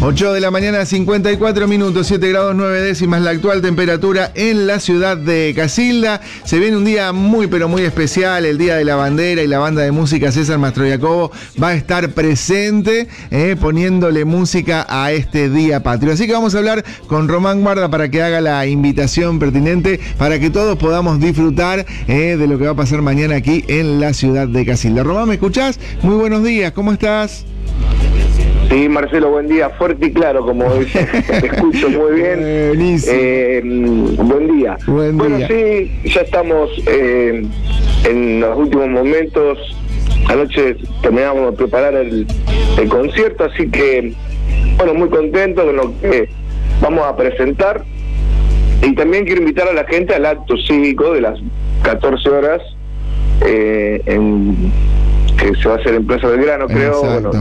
8 de la mañana, 54 minutos, 7 grados 9 décimas la actual temperatura en la ciudad de Casilda. Se viene un día muy pero muy especial, el Día de la Bandera, y la banda de música César Mastroianni va a estar presente poniéndole música a este Día Patrio. Así que vamos a hablar con Román Guarda para que haga la invitación pertinente para que todos podamos disfrutar de lo que va a pasar mañana aquí en la ciudad de Casilda. Román, ¿me escuchás? Muy buenos días, ¿cómo estás? Sí, Marcelo, buen día, fuerte y claro, como dices, te escucho muy bien. Buen día. Bueno, sí, ya estamos en los últimos momentos. Anoche terminamos de preparar el concierto, así que, bueno, muy contento con lo que vamos a presentar. Y también quiero invitar a la gente al acto cívico de las 14 horas, que se va a hacer en Plaza Belgrano, creo. Bueno,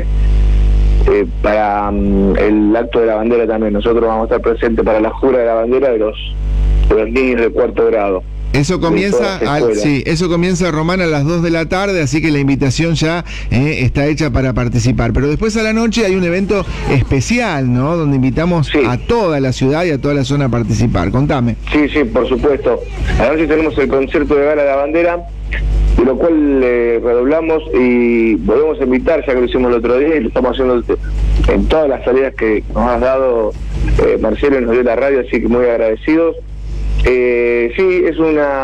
para el acto de la bandera también. Nosotros vamos a estar presentes para la jura de la bandera de los niños de cuarto grado. Eso comienza, eso comienza, Román, a las 2 de la tarde, así que la invitación ya está hecha para participar. Pero después a la noche hay un evento especial, ¿no? Donde invitamos a toda la ciudad y a toda la zona a participar. Contame. Sí, por supuesto. A la noche tenemos el concierto de gala de la bandera, de lo cual redoblamos y volvemos a invitar, ya que lo hicimos el otro día y lo estamos haciendo en todas las salidas que nos has dado, Marcelo, y nos dio la radio, así que muy agradecidos. Es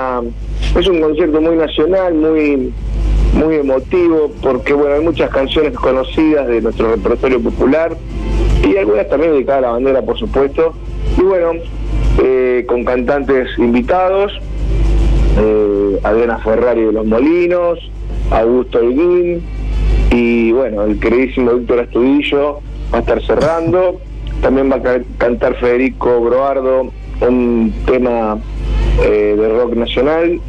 un concierto muy nacional, muy emotivo, porque bueno, hay muchas canciones conocidas de nuestro repertorio popular y algunas también dedicadas a la bandera, por supuesto, y bueno, con cantantes invitados, Adriana Ferrari de Los Molinos, Augusto Holguín y bueno, el queridísimo Víctor Astudillo va a estar cerrando. También va a cantar Federico Broardo un tema de rock nacional.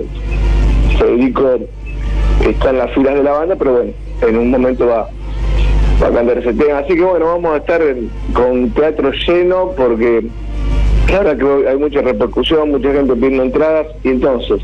Federico está en las filas de la banda, pero bueno, en un momento va a cantar ese tema. Así que bueno, vamos a estar con teatro lleno, porque claro que hay mucha repercusión, mucha gente pidiendo entradas, y entonces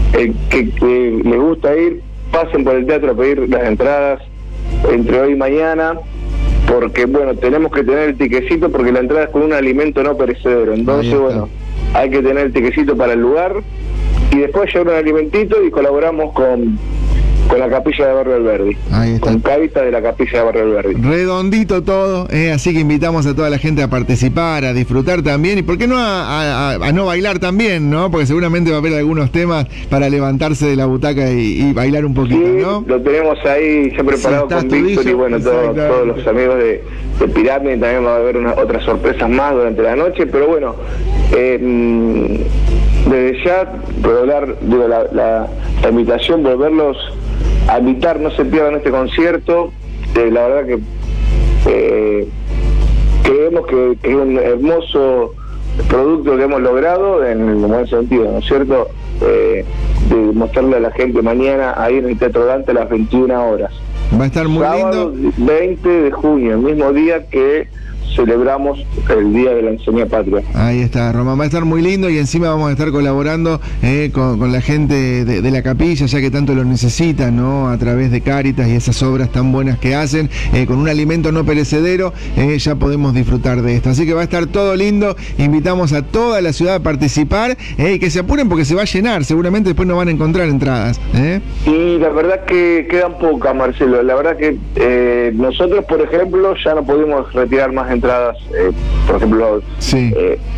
que les gusta ir, pasen por el teatro a pedir las entradas entre hoy y mañana, porque bueno, tenemos que tener el tiquecito, porque la entrada es con un alimento no perecedero. Entonces bueno, hay que tener el tiquecito para el lugar y después llevar un alimentito, y colaboramos con la capilla de Barrio Alberdi, con Caritas de la capilla de Barrio Alberdi. Redondito todo, así que invitamos a toda la gente a participar, a disfrutar también, y por qué no a no bailar también, ¿no? Porque seguramente va a haber algunos temas para levantarse de la butaca y bailar un poquito, ¿no? Lo tenemos ahí ya preparado con Víctor y bueno, todos los amigos de Pirámide. También va a haber otras sorpresas más durante la noche, pero bueno, desde ya redoblar la invitación, volverlos a invitar, no se pierdan este concierto. La verdad que creemos que es un hermoso producto que hemos logrado en el buen sentido, ¿no es cierto? De mostrarle a la gente mañana ahí en el Teatro Dante a las 21 horas. Va a estar muy sábado, lindo. 20 de junio, el mismo día que celebramos el Día de la Enseñanza Patria. Ahí está, Román, va a estar muy lindo, y encima vamos a estar colaborando con la gente de la capilla, ya que tanto lo necesitan, ¿no? A través de Cáritas y esas obras tan buenas que hacen, con un alimento no perecedero, ya podemos disfrutar de esto. Así que va a estar todo lindo, invitamos a toda la ciudad a participar, y que se apuren porque se va a llenar, seguramente después no van a encontrar entradas. Y la verdad que quedan pocas, Marcelo, la verdad que nosotros, por ejemplo, ya no pudimos retirar más entradas, por ejemplo,